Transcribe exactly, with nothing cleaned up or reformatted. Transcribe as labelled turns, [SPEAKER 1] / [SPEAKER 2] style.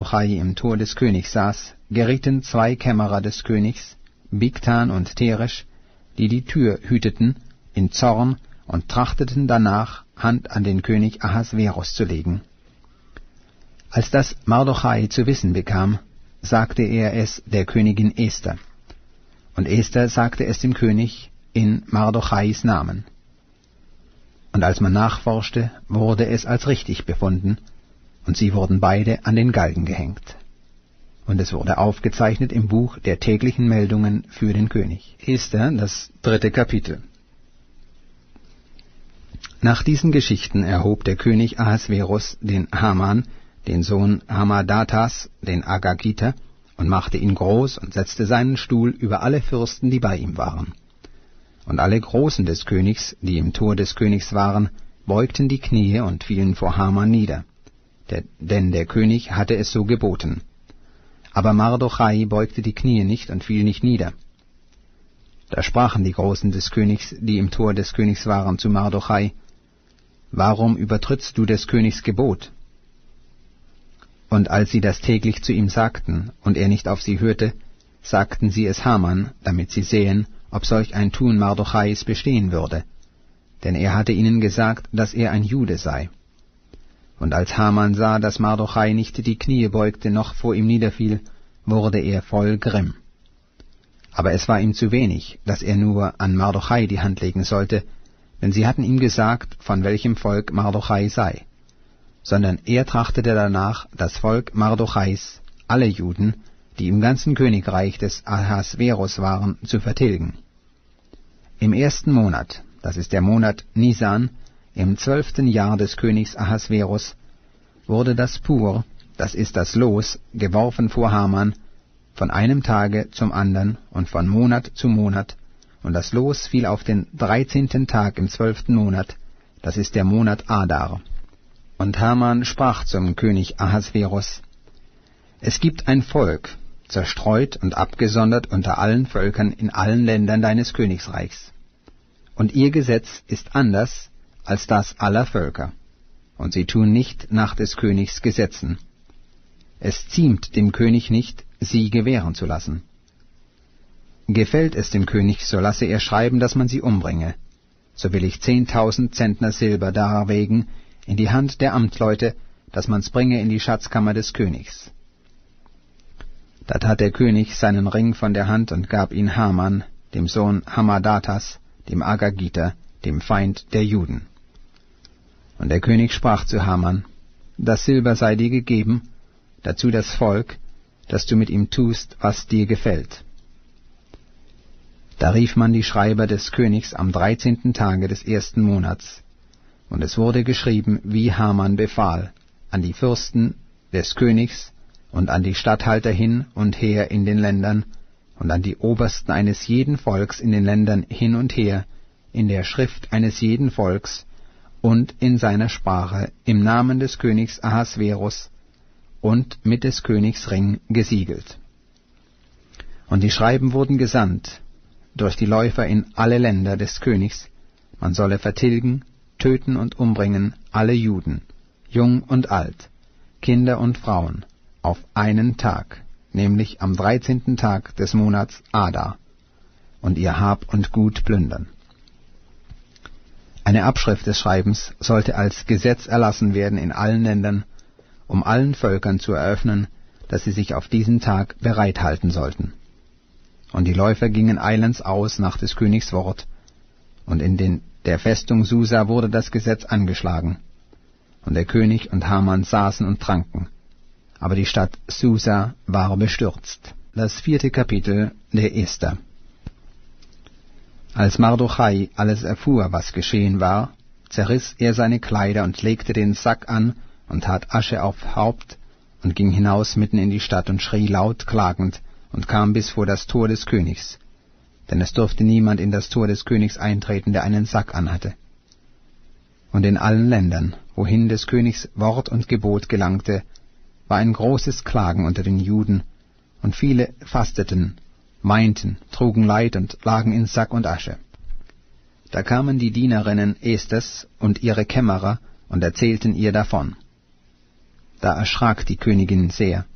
[SPEAKER 1] Mardochai im Tor des Königs saß, gerieten zwei Kämmerer des Königs, Bigthan und Teresch, die die Tür hüteten, in Zorn und trachteten danach, Hand an den König Ahasverus zu legen. Als das Mardochai zu wissen bekam, sagte er es der Königin Esther. Und Esther sagte es dem König in Mardochais Namen. Und als man nachforschte, wurde es als richtig befunden, und sie wurden beide an den Galgen gehängt. Und es wurde aufgezeichnet im Buch der täglichen Meldungen für den König. Esther, das dritte Kapitel. Nach diesen Geschichten erhob der König Ahasverus den Haman, den Sohn Hamadatas, den Agagiter, und machte ihn groß und setzte seinen Stuhl über alle Fürsten, die bei ihm waren. Und alle Großen des Königs, die im Tor des Königs waren, beugten die Knie und fielen vor Haman nieder, der, denn der König hatte es so geboten. Aber Mardochai beugte die Knie nicht und fiel nicht nieder. Da sprachen die Großen des Königs, die im Tor des Königs waren, zu Mardochai: Warum übertrittst du des Königs Gebot? Und als sie das täglich zu ihm sagten, und er nicht auf sie hörte, sagten sie es Haman, damit sie sehen, ob solch ein Tun Mardochais bestehen würde. Denn er hatte ihnen gesagt, dass er ein Jude sei. Und als Haman sah, dass Mardochai nicht die Knie beugte, noch vor ihm niederfiel, wurde er voll Grimm. Aber es war ihm zu wenig, dass er nur an Mardochai die Hand legen sollte, denn sie hatten ihm gesagt, von welchem Volk Mardochai sei. Sondern er trachtete danach, das Volk Mardochais, alle Juden, die im ganzen Königreich des Ahasverus waren, zu vertilgen. Im ersten Monat, das ist der Monat Nisan, im zwölften Jahr des Königs Ahasverus, wurde das Pur, das ist das Los, geworfen vor Haman, von einem Tage zum andern und von Monat zu Monat, und das Los fiel auf den dreizehnten Tag im zwölften Monat, das ist der Monat Adar. Und Haman sprach zum König Ahasverus: Es gibt ein Volk, zerstreut und abgesondert unter allen Völkern in allen Ländern deines Königsreichs. Und ihr Gesetz ist anders als das aller Völker, und sie tun nicht nach des Königs Gesetzen. Es ziemt dem König nicht, sie gewähren zu lassen. Gefällt es dem König, so lasse er schreiben, dass man sie umbringe. So will ich zehntausend Zentner Silber darwegen in die Hand der Amtleute, dass man's bringe in die Schatzkammer des Königs. Da tat der König seinen Ring von der Hand und gab ihn Haman, dem Sohn Hamadatas, dem Agagiter, dem Feind der Juden. Und der König sprach zu Haman: Das Silber sei dir gegeben, dazu das Volk, dass du mit ihm tust, was dir gefällt. Da rief man die Schreiber des Königs am dreizehnten Tage des ersten Monats, und es wurde geschrieben, wie Haman befahl, an die Fürsten des Königs und an die Statthalter hin und her in den Ländern und an die Obersten eines jeden Volks in den Ländern hin und her, in der Schrift eines jeden Volks und in seiner Sprache, im Namen des Königs Ahasverus und mit des Königs Ring gesiegelt. Und die Schreiben wurden gesandt durch die Läufer in alle Länder des Königs, man solle vertilgen, töten und umbringen alle Juden, jung und alt, Kinder und Frauen, auf einen Tag, nämlich am dreizehnten Tag des Monats Adar, und ihr Hab und Gut plündern. Eine Abschrift des Schreibens sollte als Gesetz erlassen werden in allen Ländern, um allen Völkern zu eröffnen, dass sie sich auf diesen Tag bereithalten sollten. Und die Läufer gingen eilends aus nach des Königs Wort, und in den, der Festung Susa wurde das Gesetz angeschlagen. Und der König und Haman saßen und tranken, aber die Stadt Susa war bestürzt. Das vierte Kapitel der Esther. Als Mardochai alles erfuhr, was geschehen war, zerriss er seine Kleider und legte den Sack an und tat Asche auf Haupt und ging hinaus mitten in die Stadt und schrie laut klagend und kam bis vor das Tor des Königs, denn es durfte niemand in das Tor des Königs eintreten, der einen Sack anhatte. Und in allen Ländern, wohin des Königs Wort und Gebot gelangte, war ein großes Klagen unter den Juden, und viele fasteten, weinten, trugen Leid und lagen in Sack und Asche. Da kamen die Dienerinnen Esthers und ihre Kämmerer und erzählten ihr davon. Da erschrak die Königin sehr,